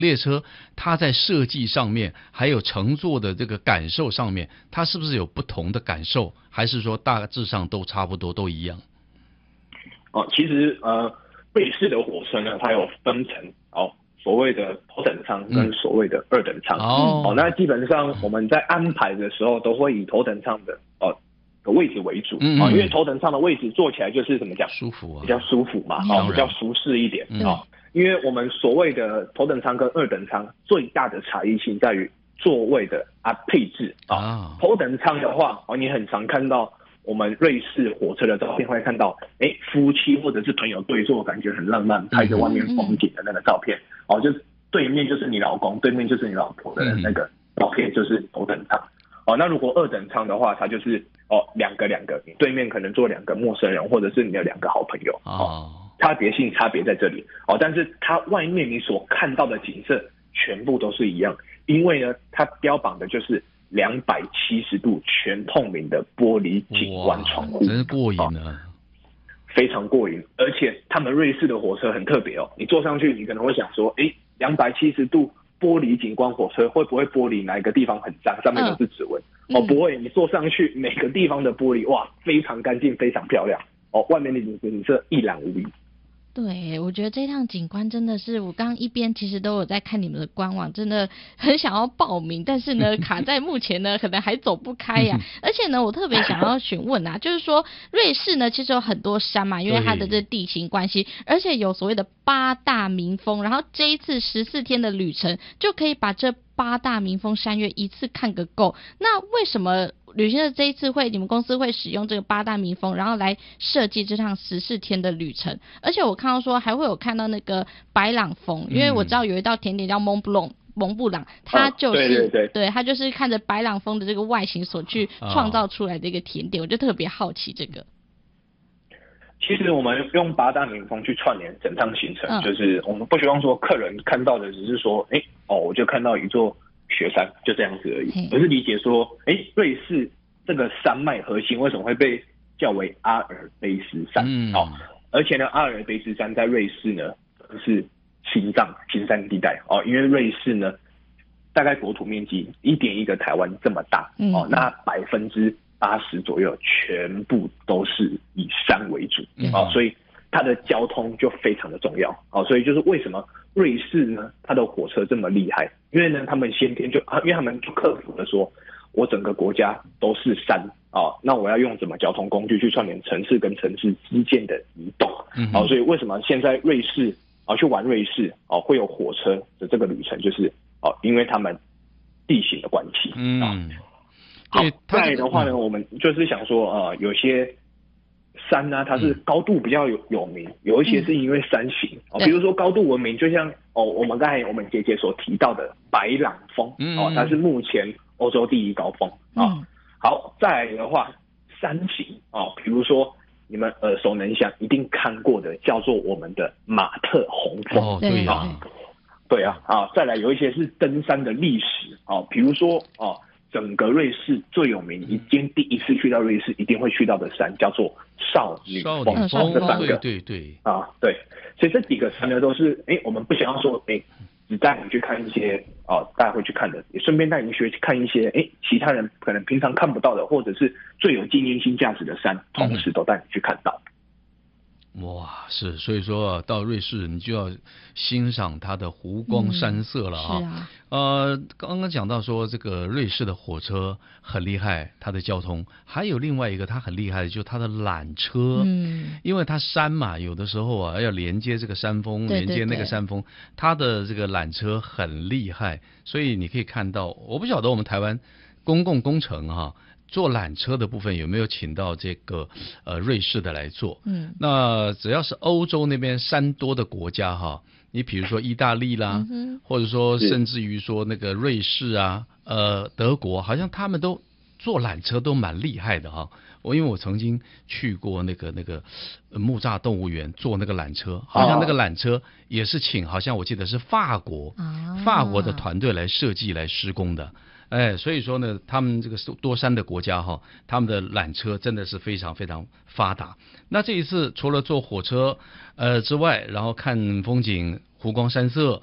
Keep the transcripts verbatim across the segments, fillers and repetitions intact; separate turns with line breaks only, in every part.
列车它在设计上面，还有乘坐的这个感受上面，它是不是有不同的感受，还是说大致上都差不多都一样？
哦，其实呃，瑞士的火车呢，它有分成哦，所谓的头等舱跟所谓的二等舱。
嗯、哦，
哦，那基本上我们在安排的时候都会以头等舱的哦的位置为主。
嗯
哦，因为头等舱的位置坐起来就是怎么讲，
舒服啊，
比较舒服嘛，哦，比较舒适一点。
嗯、
哦，因为我们所谓的头等舱跟二等舱最大的差异性在于座位的啊配置啊、哦。头等舱的话，哦，你很常看到我们瑞士火车的照片，会看到，哎，夫妻或者是朋友对坐，感觉很浪漫，拍着外面风景的那个照片。嗯、哦，就对面就是你老公，对面就是你老婆的那个照片，就是头等舱。哦，那如果二等舱的话，它就是哦两个两个，你对面可能坐两个陌生人，或者是你的两个好朋友。哦，差别性差别在这里。哦，但是它外面你所看到的景色全部都是一样，因为呢，它标榜的就是两百七十度全透明的玻璃景观窗户，
真是过瘾啊、哦！
非常过瘾，而且他们瑞士的火车很特别哦，你坐上去，你可能会想说，哎，两百七十度玻璃景观火车会不会玻璃哪一个地方很脏，上面都是指纹？嗯、哦，不会，你坐上去每个地方的玻璃哇，非常干净，非常漂亮哦，外面的景色一览无遗。
对，我觉得这趟景观真的是，我刚一边其实都有在看你们的官网，真的很想要报名，但是呢，卡在目前呢，可能还走不开呀。而且呢，我特别想要询问啊，就是说瑞士呢，其实有很多山嘛，因为它的这地形关系，而且有所谓的八大名峰，然后这一次十四天的旅程就可以把这八大名峰山岳一次看个够。那为什么旅行社这一次会，你们公司会使用这个八大名峰，然后来设计这趟十四天的旅程？而且我看到说还会有看到那个白朗峰，因为我知道有一道甜点叫蒙布朗。蒙布朗，它就是、哦、对对对，对，它就是看着白朗峰的这个外形所去创造出来的一个甜点，哦、我就特别好奇这个。
其实我们用八大名峰去串联整趟行程，嗯、就是我们不希望说客人看到的只是说，哎，哦，我就看到一座雪山，就这样子而已，而是理解说，哎，瑞士这个山脉核心为什么会被叫为阿尔卑斯山？嗯，哦，而且呢，阿尔卑斯山在瑞士呢是心脏新山地带哦，因为瑞士呢大概国土面积一点一个台湾这么大，嗯、哦，那百分之八十左右全部都是以山为主，嗯、哦，所以它的交通就非常的重要，哦，所以就是为什么瑞士呢它的火车这么厉害，因为呢他们先天就，因为他们就克服了说，我整个国家都是山啊、哦，那我要用什么交通工具去串联城市跟城市之间的移动，嗯、哦，所以为什么现在瑞士啊、哦、去玩瑞士哦会有火车的这个旅程，就是哦因为他们地形的关系，嗯。哦好，再来的话呢，我们就是想说，呃，有些山呢、啊，它是高度比较有有名，有一些是因为山形，哦，比如说高度闻名，就像哦，我们刚才我们姐姐所提到的白朗峰，哦，它是目前欧洲第一高峰啊、哦。好，再来的话，山形哦，比如说你们耳熟能详，一定看过的叫做我们的马特洪峰，
哦，对呀、
啊，对啊，啊，再来有一些是登山的历史，哦，比如说哦。整个瑞士最有名，你今天第一次去到瑞士一定会去到的山叫做少女峰，这三个，
对对对，
啊对，所以这几个山呢都是，哎，我们不想要说，哎，只带你去看一些哦，大家会去看的，也顺便带你去看一些，哎，其他人可能平常看不到的，或者是最有纪念性价值的山，同时都带你去看到。
哇，是，所以说到瑞士你就要欣赏它的湖光山色了啊。
嗯、是啊。
呃，刚刚讲到说这个瑞士的火车很厉害，它的交通，还有另外一个它很厉害的就是它的缆车。嗯。因为它山嘛，有的时候啊要连接这个山峰，
对对对，
连接那个山峰，它的这个缆车很厉害，所以你可以看到，我不晓得我们台湾公共工程哈、啊。坐缆车的部分有没有请到这个呃瑞士的来做？嗯，那只要是欧洲那边山多的国家哈，你比如说意大利啦，嗯、或者说甚至于说那个瑞士啊，呃德国，好像他们都坐缆车都蛮厉害的哈。我因为我曾经去过那个那个木栅动物园坐那个缆车，好像那个缆车也是请，好像我记得是法国、啊、法国的团队来设计来施工的。哎，所以说呢，他们这个多山的国家哈，他们的缆车真的是非常非常发达。那这一次除了坐火车呃之外，然后看风景、湖光山色，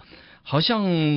好像